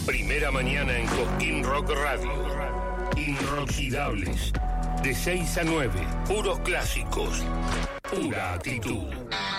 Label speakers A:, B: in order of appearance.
A: Primera mañana en Cosquín Rock Radio. Inoxidables. De 6 a 9. Puros clásicos. Pura actitud.